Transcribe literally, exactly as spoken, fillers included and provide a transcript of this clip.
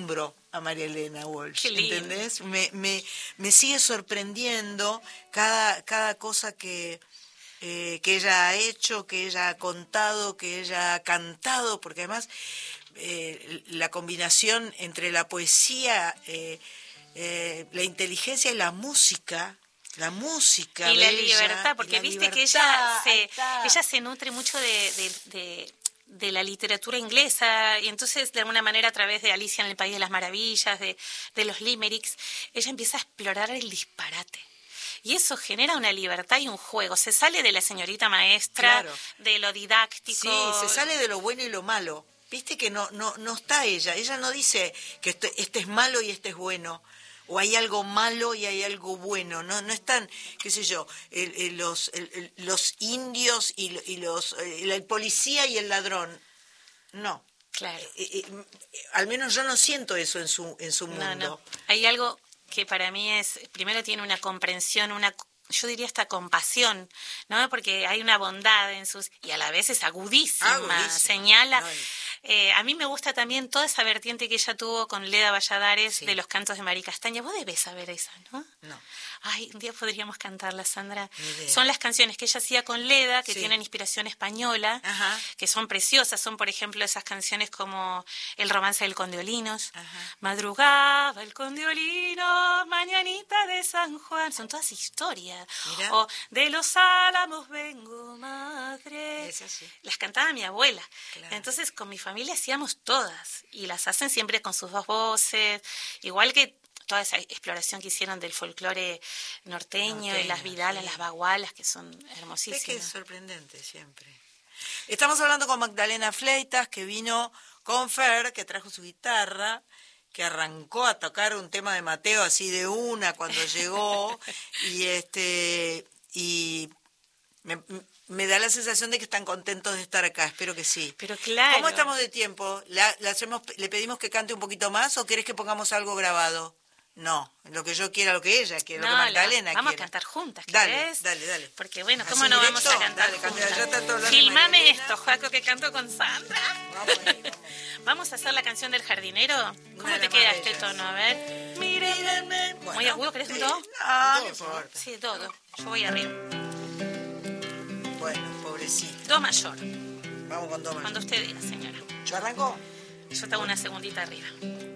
asombro a María Elena Walsh, ¿entendés? Me, me, me sigue sorprendiendo cada, cada cosa que, eh, que ella ha hecho, que ella ha contado, que ella ha cantado, porque además eh, la combinación entre la poesía, eh, eh, la inteligencia y la música... La música y la bella, libertad, porque la viste libertad, que ella se ella se nutre mucho de, de, de, de la literatura inglesa, y entonces de alguna manera a través de Alicia en el País de las Maravillas, de, de los limericks, ella empieza a explorar el disparate. Y eso genera una libertad y un juego. Se sale de la señorita maestra, claro, de lo didáctico. Sí, se sale de lo bueno y lo malo. Viste que no no no está ella. Ella no dice que este, este es malo y este es bueno. O hay algo malo y hay algo bueno, no no están, qué sé yo, el, el, los el, el, los indios y, y los el, el policía y el ladrón, no. Claro. Eh, eh, al menos yo no siento eso en su en su mundo. No, no. Hay algo que para mí es, primero tiene una comprensión, una yo diría hasta compasión, ¿no? Porque hay una bondad en sus, y a la vez es agudísima, agudísima. señala. No, eh, a mí me gusta también toda esa vertiente que ella tuvo con Leda Valladares, sí, de los cantos de Mari Castaña. Vos debés saber esa, ¿no? No. Ay, un día podríamos cantarla, Sandra. Son las canciones que ella hacía con Leda, que sí, tienen inspiración española, ajá, que son preciosas. Son, por ejemplo, esas canciones como El romance del Condeolinos, ajá, Madrugaba el Condeolino, Mañanita de San Juan. Son todas historias. Mirá. O De los Álamos vengo, madre. Esa sí. Las cantaba mi abuela. Claro. Entonces, con mi familia hacíamos todas. Y las hacen siempre con sus dos voces. Igual que toda esa exploración que hicieron del folclore norteño, norteño y las vidalas, sí, las bagualas, que son hermosísimas. Es que es sorprendente siempre. Estamos hablando con Magdalena Fleitas, que vino con Fer, que trajo su guitarra, que arrancó a tocar un tema de Mateo así de una cuando llegó, y este y me, me da la sensación de que están contentos de estar acá, espero que sí. Pero claro. ¿Cómo estamos de tiempo? ¿La, la hacemos, ¿Le pedimos que cante un poquito más o querés que pongamos algo grabado? No, lo que yo quiera, lo que ella quiera, no, lo que Magdalena la, vamos quiera. a cantar juntas, dale, ¿querés? Dale, dale. Porque bueno, ¿cómo ¿así no directo? Vamos a cantar dale, juntas? Ya está todo Filmame esto, Joaco, que canto con Sandra. Vamos, ahí, vamos. ¿Vamos a hacer la canción del jardinero? ¿Cómo Una te queda este tono? A ver. Mírenme. Bueno, ¿muy agudo? ¿Querés un do? No, no importa. Sí, do, do. Yo voy arriba. Bueno, pobrecito. Do mayor. Vamos con do mayor. Cuando usted diga, señora. ¿Yo arranco? Yo te hago una segundita arriba.